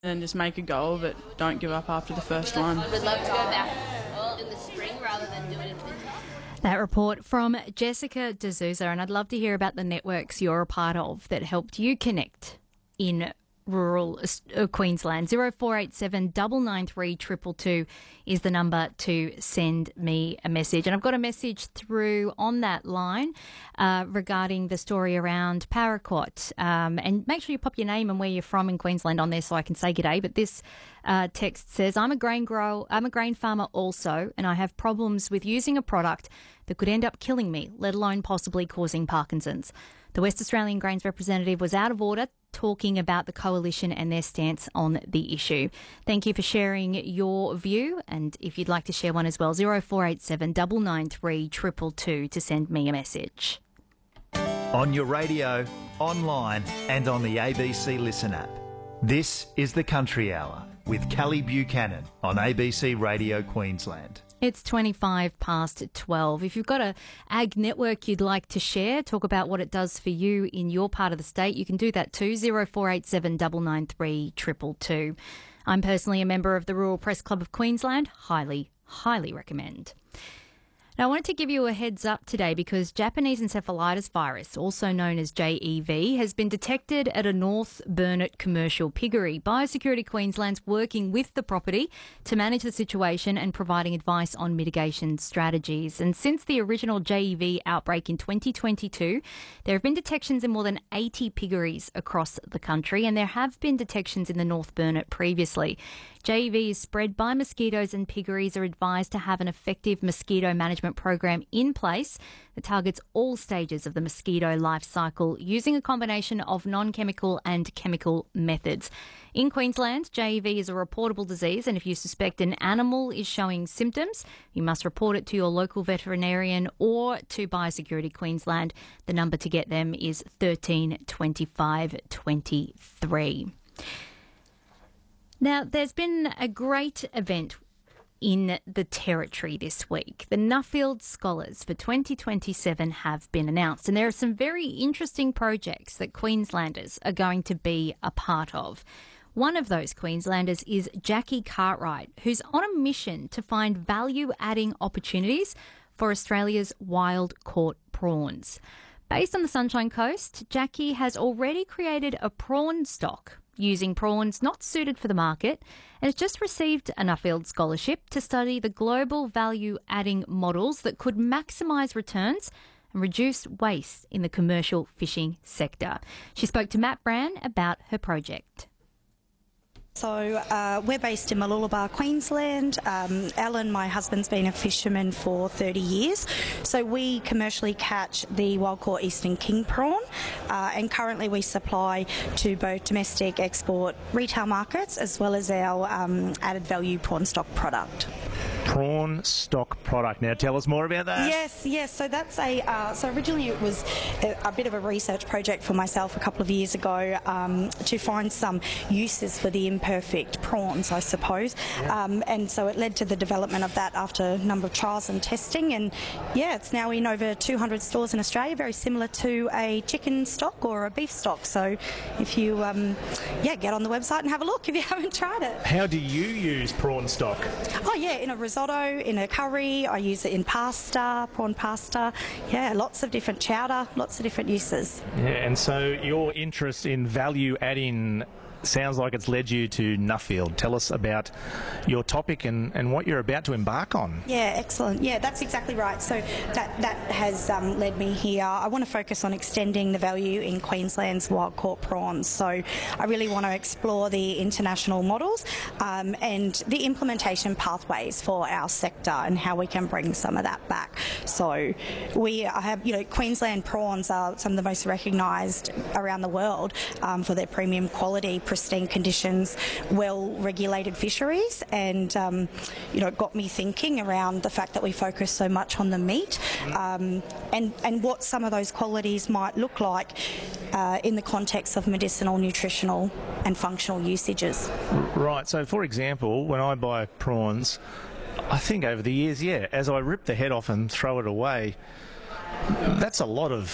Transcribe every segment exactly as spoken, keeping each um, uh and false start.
and just make a go of it. Don't give up after the first one. We'd love to go back in the spring rather than do it in winter. That report from Jessica D'Souza, and I'd love to hear about the networks you're a part of that helped you connect in rural uh, Queensland. zero four eight seven nine nine three two two two is the number to send me a message. And I've got a message through on that line uh, regarding the story around paraquat. Um, and make sure you pop your name and where you're from in Queensland on there so I can say g'day. But this uh, text says, I'm a grain grower, I'm a grain farmer also, and I have problems with using a product that could end up killing me, let alone possibly causing Parkinson's. The West Australian Grains representative was out of order talking about the coalition and their stance on the issue. Thank you for sharing your view, and if you'd like to share one as well, zero four eight seven nine nine three two two two to send me a message. On your radio, online and on the A B C Listen app. This is the Country Hour with Kelly Buchanan on A B C Radio Queensland. It's twenty-five past twelve. If you've got a ag network you'd like to share, talk about what it does for you in your part of the state, you can do that too, zero four eight seven nine nine three two two two. I'm personally a member of the Rural Press Club of Queensland. Highly, highly recommend. Now, I wanted to give you a heads up today because Japanese encephalitis virus, also known as J E V, has been detected at a North Burnett commercial piggery. Biosecurity Queensland's working with the property to manage the situation and providing advice on mitigation strategies. And since the original J E V outbreak in twenty twenty-two, there have been detections in more than eighty piggeries across the country, and there have been detections in the North Burnett previously. J E V is spread by mosquitoes, and piggeries are advised to have an effective mosquito management program in place that targets all stages of the mosquito life cycle using a combination of non-chemical and chemical methods. In Queensland, J E V is a reportable disease, and if you suspect an animal is showing symptoms, you must report it to your local veterinarian or to Biosecurity Queensland. The number to get them is thirteen twenty-five twenty-three. Now, there's been a great event in the Territory this week. The Nuffield Scholars for twenty twenty-seven have been announced, and there are some very interesting projects that Queenslanders are going to be a part of. One of those Queenslanders is Jackie Cartwright, who's on a mission to find value-adding opportunities for Australia's wild-caught prawns. Based on the Sunshine Coast, Jackie has already created a prawn stock using prawns not suited for the market, and has just received a Nuffield Scholarship to study the global value-adding models that could maximise returns and reduce waste in the commercial fishing sector. She spoke to Matt Brand about her project. So uh, we're based in Mooloolaba, Queensland. Um, Alan, my husband's been a fisherman for thirty years. So we commercially catch the wild-caught eastern king prawn, uh, and currently we supply to both domestic, export, retail markets, as well as our um, added value prawn stock product. Prawn stock product. Now tell us more about that. Yes, yes. So that's a. Uh, so originally it was a, a bit of a research project for myself a couple of years ago um, to find some uses for the imperfect prawns, I suppose. Yeah. Um, and so it led to the development of that after a number of trials and testing. And yeah, it's now in over two hundred stores in Australia, very similar to a chicken stock or a beef stock. So if you, um, yeah, get on the website and have a look if you haven't tried it. How do you use prawn stock? Oh yeah, in a risotto, in a curry. I use it in pasta, prawn pasta. Yeah, lots of different chowder, lots of different uses. Yeah, and so your interest in value adding sounds like it's led you to Nuffield. Tell us about your topic and, and what you're about to embark on. Yeah, excellent. Yeah, that's exactly right. So that, that has um, led me here. I want to focus on extending the value in Queensland's wild-caught prawns. So I really want to explore the international models um, and the implementation pathways for our sector and how we can bring some of that back. So we have, you know, Queensland prawns are some of the most recognised around the world um, for their premium quality, pristine conditions, well-regulated fisheries, and um, you know, it got me thinking around the fact that we focus so much on the meat um, and, and what some of those qualities might look like uh, in the context of medicinal, nutritional and functional usages. Right, so for example, when I buy prawns, I think over the years, yeah, as I rip the head off and throw it away, that's a lot of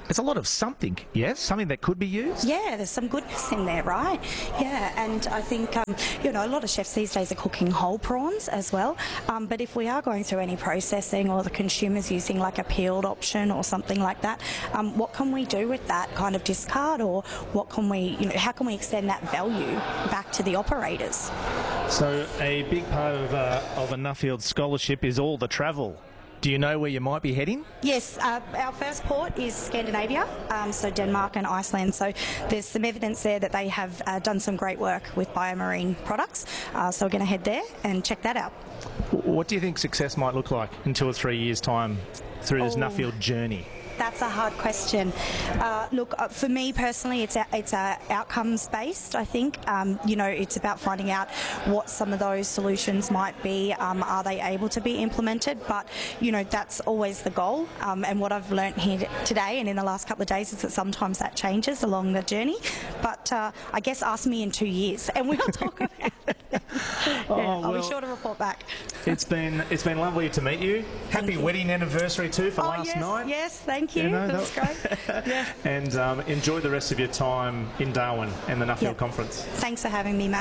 there's a lot of something, yes? Something that could be used? Yeah, there's some goodness in there, right? Yeah, and I think, um, you know, a lot of chefs these days are cooking whole prawns as well. Um, but if we are going through any processing or the consumer's using like a peeled option or something like that, um, what can we do with that kind of discard, or what can we, you know, how can we extend that value back to the operators? So a big part of, uh, of a Nuffield scholarship is all the travel. Do you know where you might be heading? Yes, uh, our first port is Scandinavia, um, so Denmark and Iceland. So there's some evidence there that they have uh, done some great work with biomarine products. Uh, so we're going to head there and check that out. What do you think success might look like in two or three years' time through this Oh. Nuffield journey? That's a hard question. Uh, look, uh, for me personally, it's a, it's a outcomes based. I think um, you know, it's about finding out what some of those solutions might be. Um, are they able to be implemented? But you know, that's always the goal. Um, and what I've learnt here today and in the last couple of days is that sometimes that changes along the journey. But uh, I guess ask me in two years, and we'll talk about it. yeah, Oh, I'll well, be sure to report back. It's been it's been lovely to meet you. Happy you. wedding anniversary too for Oh last yes, night. yes, thank you. You know, that's that- great. Yeah. And um, enjoy the rest of your time in Darwin and the Nuffield Yeah. Conference. Thanks for having me, Matt.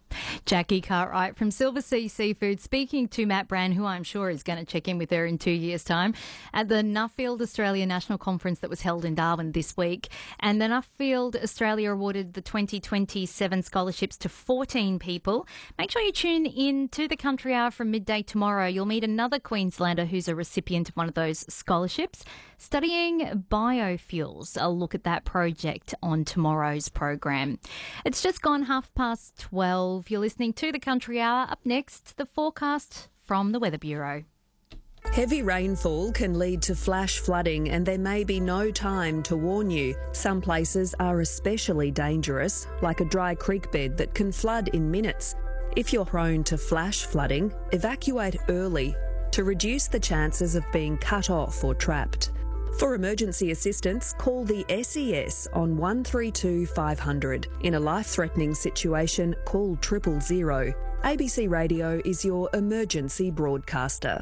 Jackie Cartwright from Silver Sea Seafood speaking to Matt Brand, who I'm sure is going to check in with her in two years' time, at the Nuffield Australia National Conference that was held in Darwin this week. And the Nuffield Australia awarded the twenty twenty-seven scholarships to fourteen people. Make sure you tune in to the Country Hour from midday tomorrow. You'll meet another Queenslander who's a recipient of one of those scholarships, studying biofuels. I'll look at that project on tomorrow's program. It's just gone half past twelve. You're listening to the Country Hour. Up next, the forecast from the Weather Bureau. Heavy rainfall can lead to flash flooding, and there may be no time to warn you. Some places are especially dangerous, like a dry creek bed that can flood in minutes. If you're prone to flash flooding, evacuate early to reduce the chances of being cut off or trapped. For emergency assistance, call the S E S on one three two five hundred. In a life-threatening situation, call triple zero. A B C Radio is your emergency broadcaster.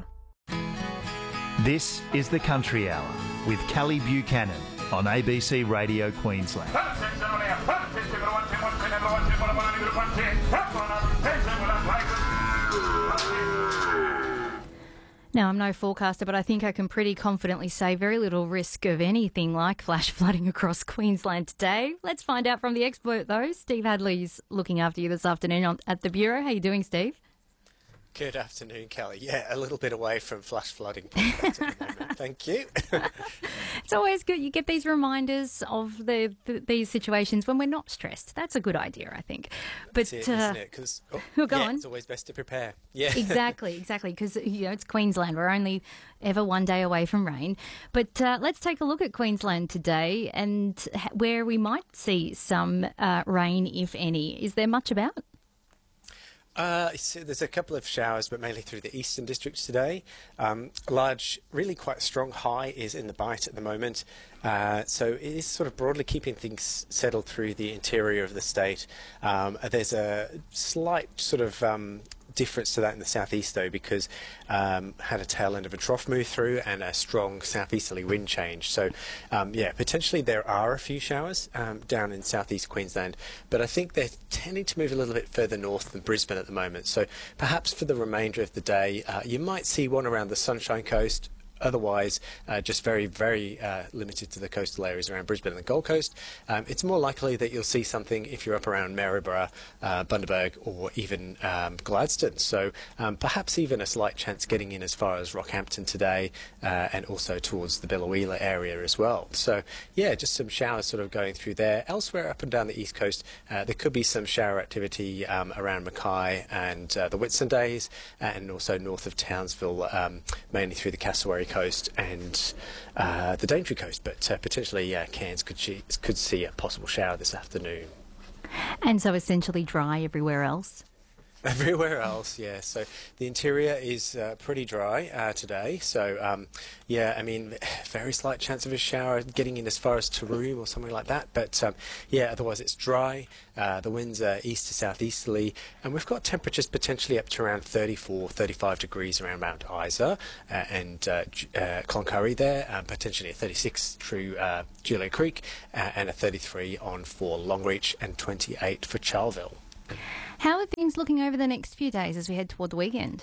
This is the Country Hour with Callie Buchanan on A B C Radio Queensland. Now, I'm no forecaster, but I think I can pretty confidently say very little risk of anything like flash flooding across Queensland today. Let's find out from the expert, though. Steve Hadley's looking after you this afternoon on, at the Bureau. How are you doing, Steve? Good afternoon, Kelly. Yeah, a little bit away from flash flooding prospects at the moment. Thank you. It's always good. You get these reminders of the, the these situations when we're not stressed. That's a good idea, I think. But That's it, uh, isn't it? 'Cause, oh, oh, go yeah, on. It's always best to prepare. Yeah, Exactly, exactly, because you know it's Queensland. We're only ever one day away from rain. But uh, let's take a look at Queensland today and h- where we might see some uh, rain, if any. Is there much about? Uh, so there's a couple of showers, but mainly through the eastern districts today. Um, a large, really quite strong high is in the Bight at the moment. Uh, so it is sort of broadly keeping things settled through the interior of the state. Um, there's a slight sort of um, difference to that in the southeast, though, because um, had a tail end of a trough move through and a strong southeasterly wind change. So, um, yeah, potentially there are a few showers um, down in southeast Queensland, but I think they're tending to move a little bit further north than Brisbane at the moment. So perhaps for the remainder of the day, uh, you might see one around the Sunshine Coast. Otherwise, uh, just very, very uh, limited to the coastal areas around Brisbane and the Gold Coast. Um, it's more likely that you'll see something if you're up around Maryborough, uh, Bundaberg, or even um, Gladstone. So um, perhaps even a slight chance getting in as far as Rockhampton today, uh, and also towards the Biloela area as well. So yeah, just some showers sort of going through there. Elsewhere up and down the east coast, uh, there could be some shower activity um, around Mackay and uh, the Whitsundays, and also north of Townsville, um, mainly through the Cassowary Coast and uh, the Daintree Coast, but uh, potentially uh, Cairns could, she- could see a possible shower this afternoon. And so essentially dry everywhere else? Everywhere else, yeah. So the interior is uh, pretty dry uh, today. So, um, yeah, I mean, very slight chance of a shower getting in as far as Taroom or something like that. But, um, yeah, otherwise it's dry. Uh, the winds are east to southeasterly. And we've got temperatures potentially up to around thirty-four, thirty-five degrees around Mount Isa uh, and uh, uh, Cloncurry there. Uh, potentially a thirty-six through uh, Julia Creek uh, and a thirty-three on for Longreach and twenty-eight for Charleville. How are things looking over the next few days as we head toward the weekend?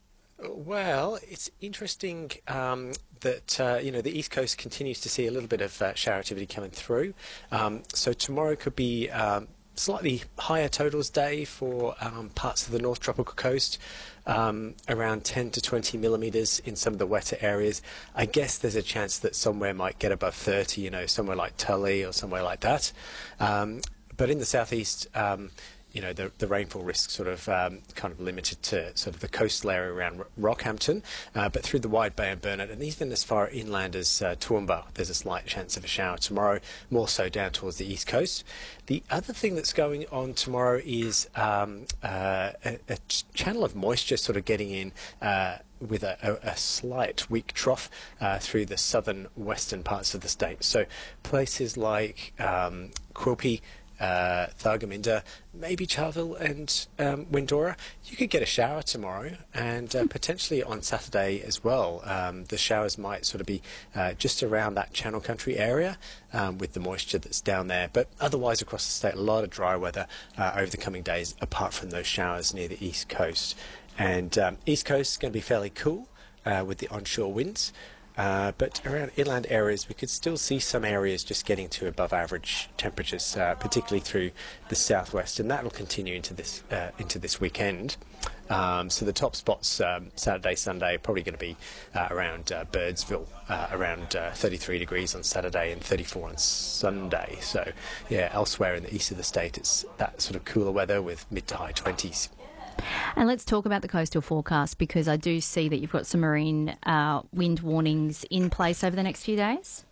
Well, it's interesting um, that, uh, you know, the East Coast continues to see a little bit of uh, shower activity coming through. Um, so tomorrow could be um, slightly higher totals day for um, parts of the North Tropical Coast, um, around ten to twenty millimetres in some of the wetter areas. I guess there's a chance that somewhere might get above thirty, you know, somewhere like Tully or somewhere like that. Um, but in the southeast, um, you know, the, the rainfall risk sort of um, kind of limited to sort of the coastal area around Rockhampton, uh, but through the Wide Bay and Burnett, and even as far inland as uh, Toowoomba, there's a slight chance of a shower tomorrow, more so down towards the east coast. The other thing that's going on tomorrow is um, uh, a, a channel of moisture sort of getting in uh, with a, a, a slight weak trough uh, through the southern western parts of the state. So places like um, Quilpie, Uh, Thargomindah, maybe Charleville and um, Windora, you could get a shower tomorrow, and uh, potentially on Saturday as well. Um, the showers might sort of be uh, just around that Channel Country area um, with the moisture that's down there. But otherwise across the state, a lot of dry weather uh, over the coming days, apart from those showers near the east coast. And um, east coast is going to be fairly cool uh, with the onshore winds. Uh, but around inland areas, we could still see some areas just getting to above average temperatures, uh, particularly through the southwest, and that will continue into this uh, into this weekend. Um, so the top spots um, Saturday, Sunday are probably going to be uh, around uh, Birdsville, uh, around uh, thirty-three degrees on Saturday and thirty-four on Sunday. So yeah, elsewhere in the east of the state, it's that sort of cooler weather with mid to high twenties. And let's talk about the coastal forecast, because I do see that you've got some marine uh, wind warnings in place over the next few days.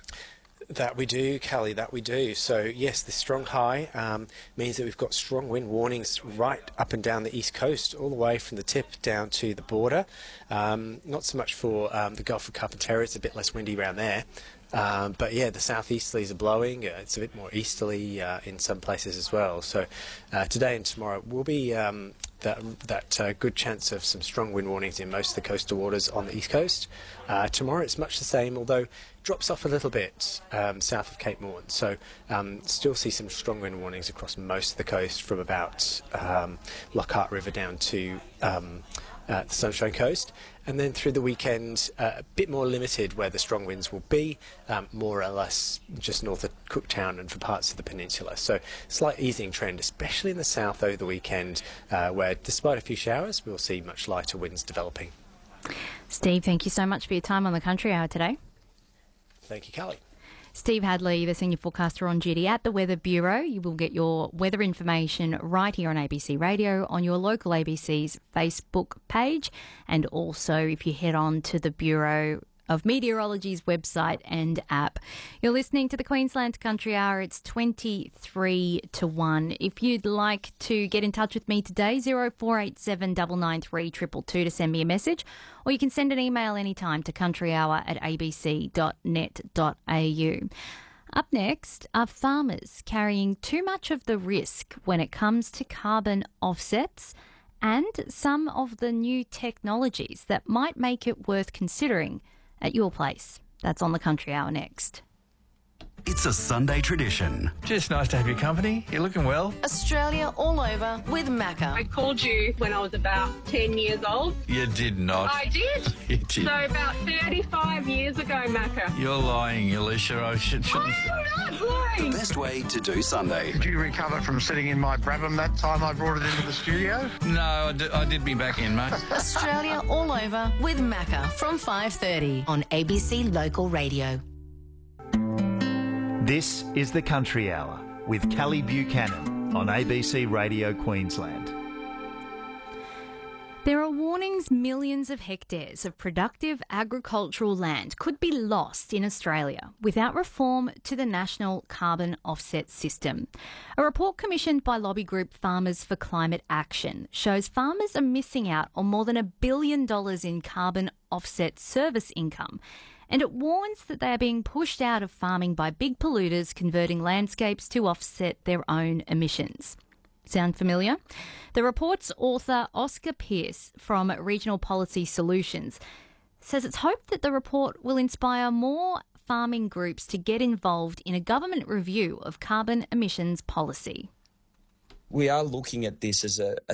That we do, Callie, that we do. So, yes, the strong high um, means that we've got strong wind warnings right up and down the east coast, all the way from the tip down to the border. Um, not so much for um, the Gulf of Carpentaria, it's a bit less windy around there. Um, but yeah, the southeasterlies are blowing. Uh, it's a bit more easterly uh, in some places as well. So uh, today and tomorrow will be um, that, that uh, good chance of some strong wind warnings in most of the coastal waters on the east coast. Uh, tomorrow it's much the same, although drops off a little bit um, south of Cape Morn. So um, still see some strong wind warnings across most of the coast from about um, Lockhart River down to um, uh, the Sunshine Coast. And then through the weekend, uh, a bit more limited where the strong winds will be, um, more or less just north of Cooktown and for parts of the peninsula. So slight easing trend, especially in the south over the weekend, uh, where despite a few showers, we'll see much lighter winds developing. Steve, thank you so much for your time on the Country Hour today. Thank you, Callie. Steve Hadley, the senior forecaster on duty at the Weather Bureau. You will get your weather information right here on A B C Radio, on your local A B C's Facebook page, and also if you head on to the Bureau of Meteorology's website and app. You're listening to the Queensland Country Hour. It's twenty-three to one. If you'd like to get in touch with me today, zero four eight seven nine nine three two two two to send me a message, or you can send an email anytime to countryhour at a b c dot net dot a u. Up next, are farmers carrying too much of the risk when it comes to carbon offsets, and some of the new technologies that might make it worth considering at your place? That's on the Country Hour next. It's a Sunday tradition. Just nice to have your company. You're looking well. Australia all over with Macca. I called you when I was about ten years old. You did not. I did. You did. So about thirty-five years ago, Macca. You're lying, Alicia. I should, shouldn't I'm not lying. The best way to do Sunday. Did you recover from sitting in my Brabham that time I brought it into the studio? No, I did, I did be back in, mate. Australia all over with Macca from five thirty on A B C Local Radio. This is the Country Hour with Callie Buchanan on A B C Radio Queensland. There are warnings millions of hectares of productive agricultural land could be lost in Australia without reform to the national carbon offset system. A report commissioned by lobby group Farmers for Climate Action shows farmers are missing out on more than a billion dollars in carbon offset service income, and it warns that they are being pushed out of farming by big polluters converting landscapes to offset their own emissions. Sound familiar? The report's author, Oscar Pearce from Regional Policy Solutions, says it's hoped that the report will inspire more farming groups to get involved in a government review of carbon emissions policy. We are looking at this as a, a